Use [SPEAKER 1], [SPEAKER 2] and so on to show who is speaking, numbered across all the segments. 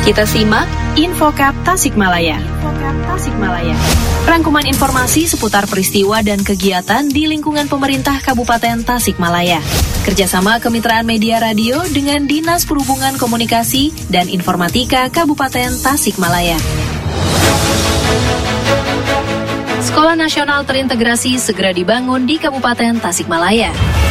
[SPEAKER 1] Kita simak Infocap Tasikmalaya. Rangkuman informasi seputar peristiwa dan kegiatan di lingkungan pemerintah Kabupaten Tasikmalaya. Kerjasama Kemitraan Media Radio dengan Dinas Perhubungan Komunikasi dan Informatika Kabupaten Tasikmalaya. Sekolah Nasional Terintegrasi segera dibangun di Kabupaten Tasikmalaya.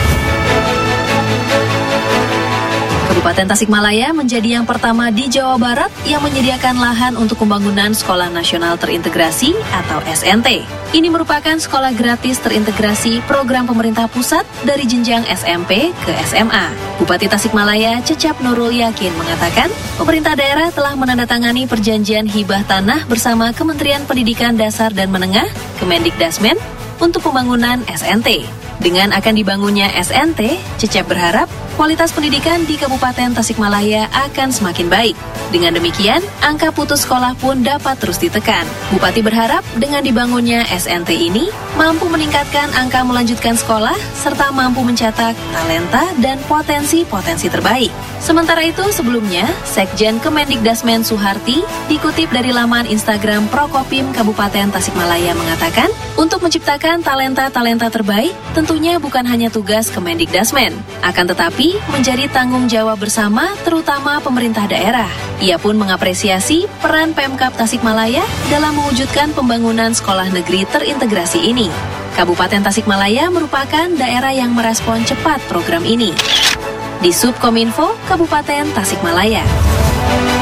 [SPEAKER 1] Kabupaten Tasikmalaya menjadi yang pertama di Jawa Barat yang menyediakan lahan untuk pembangunan Sekolah Nasional Terintegrasi atau SNT. Ini merupakan sekolah gratis terintegrasi program pemerintah pusat dari jenjang SMP ke SMA. Bupati Tasikmalaya Cecap Nurul Yakin mengatakan, pemerintah daerah telah menandatangani perjanjian hibah tanah bersama Kementerian Pendidikan Dasar dan Menengah, Kemendikdasmen, untuk pembangunan SNT. Dengan akan dibangunnya SNT, Cecep berharap kualitas pendidikan di Kabupaten Tasikmalaya akan semakin baik. Dengan demikian, angka putus sekolah pun dapat terus ditekan. Bupati berharap dengan dibangunnya SNT ini mampu meningkatkan angka melanjutkan sekolah serta mampu mencetak talenta dan potensi-potensi terbaik. Sementara itu, sebelumnya, Sekjen Kemendikdasmen Suharti dikutip dari laman Instagram Prokopim Kabupaten Tasikmalaya mengatakan, untuk menciptakan talenta-talenta terbaik, tentunya bukan hanya tugas Kemendikdasmen, akan tetapi menjadi tanggung jawab bersama terutama pemerintah daerah. Ia pun mengapresiasi peran Pemkab Tasikmalaya dalam mewujudkan pembangunan sekolah negeri terintegrasi ini. Kabupaten Tasikmalaya merupakan daerah yang merespon cepat program ini. Di Subkominfo Kabupaten Tasikmalaya.